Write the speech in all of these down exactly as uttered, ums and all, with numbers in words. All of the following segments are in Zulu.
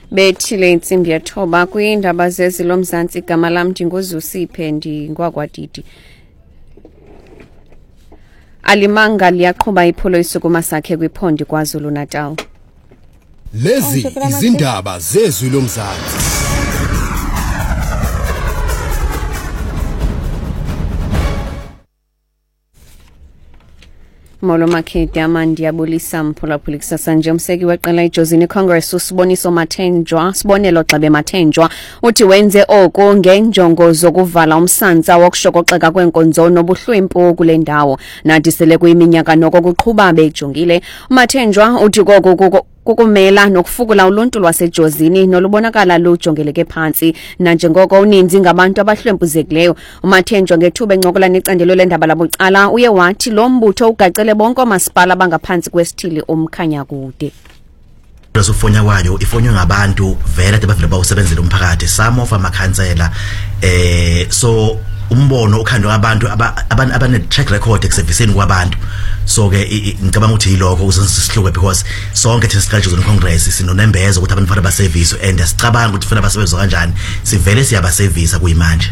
Bethile insimbi yethoba kwiindaba zezilo Mzantsi igama lam ndinguzusiphe ndingwagwadidi. Alimanga liyaqhuba iphulo isukuma sakhe kwiphondi kwaZulu Natal. Lezi izindaba zezilo Mzantsi. Molo Makete amandi abulisa mphulaphuli kusasa nje umseki weqela iJozini Congress usiboniso Mathenjwa sibonelo Xabe Mathenjwa uthi wenze oku ngenjongo zokuvala umsantsa wokushokoxeka kwenkonzo nobuhlwempu kule ndawo nathi sele kuyiminyaka noko kuqhuba bejongile. Mathenjwa uthi koko kukumela nokufukula uluntu lwaseJozini nolubonakala lujongeleke phansi nanjengoko uninzi ngabantu abahlwempuzekileyo. Umathenjwa ngethuba encokola necandelo lendaba labucala uye wathi lo mbutho ugacele bonke omasipala abangaphansi kwesithili umkhanya kude. Ufonya kwayo ifonywe ngabantu vele abavela bawusebenzela umphakathi some of amakhansela eh so umbono ukhandwa abantu abantu abane track record eserviceni kwabantu. So ke ngicabanga ukuthi yilokho usisihluke because sonke thina siqalwe Congress sinonembezo ukuthi abantu fanele baservice and sicabanga ukuthi fanele basebenze kanjani sivele siyaba service kuyimanje.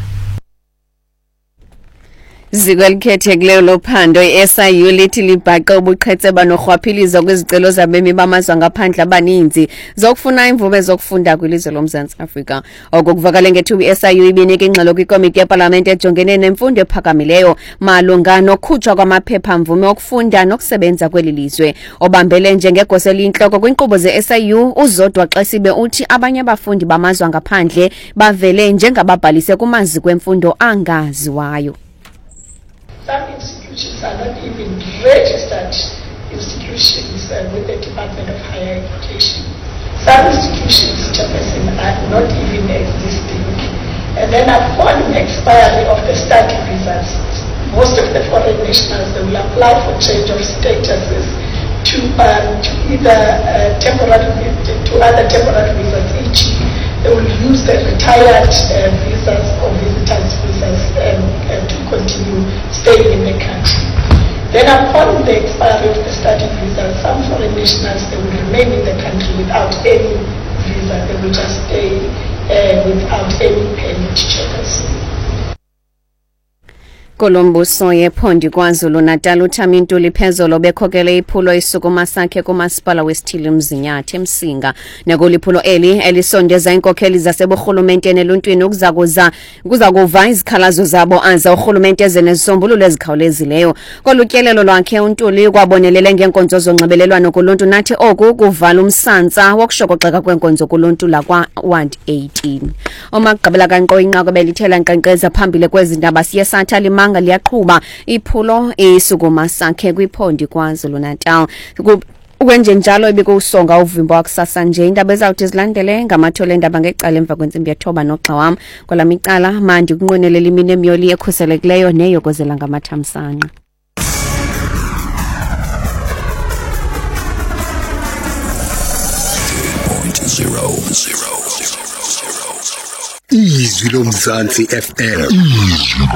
Zikwelikhethekileyo lophando i-S I U lithi libhaqa ubuqhetseba norhwaphilizo kwizicelo zabemi bamazwe ngaphandle abaninzi zokufuna imvume zokufunda kwilizwe loMzantsi Afrika. Okuvakale ngethuba i-S I U ibinika ingxelo kwikomiti yeParlamente ejongene nemfundo ephakamileyo malunga nokukhutshwa kwamaphepha mvume okufunda nokusebenza kweli lizwe. Obambele njengegosa eliyintloko kwinkqubo ze-S I U uZodwa Xesibe uthi abanye abafundi bamazwe ngaphandle bavele njengababhalise kumaziko emfundo angaziwayo. Some institutions are not even registered institutions uh, with the Department of Higher Education. Some institutions, Chairperson, are not even existing. And then upon expiry of the study visas, most of the foreign nationals, they will apply for change of statuses to, um, to either uh, temporary, to other temporary visas each. They will use the retired uh, visas or visitors visas um, uh, to continue staying in the country. Then upon the expiry of the study visa, some foreign nationals, they will remain in the country without any visa. They will just stay uh, without any permit checkers. Kolombuso yephondi kwaZulu Natal uThamintu Liphezolo bekhokele iphulo isukuma sakhe kumasipala wesithili Mzinyathi Msinga. Nekuliphulo eli elisondeza inkokheli zaseburhulumenteni eluntwini ukuzakuza kuzakuva izikhalazo zabo aza urhulumente ezenezisombululo ezikhawulezileyo. Kolutyelelo lwakhe uNtuli kwabonelele ngenkonzo zonxibelelwano kuluntu nathi oku kuvala umsantsa wokushokoxeka kwenkonzo kuluntu lakwa Ward eighteen. Omagqibela kaNqo inqako belithela nkqenkqeza phambili kwezindaba siye sathi Alimanga liyaqhuba iphulo isukuma sakhe kwiphondi kwaZulu Natal. Ukwenje njalo ibikusonga uvimbo wakusasa nje indaba ezawuthi zilandele ngamathole endaba ngecala emva kwensimbi yethoba noxa wam kwalamicala mandi kunqwenelela imini emyoli ekhuselekileyo neyokozela ngamathamsanqa. Izwi loMzantsi F M.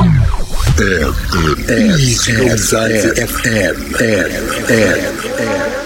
Izwi loMzantsi F M.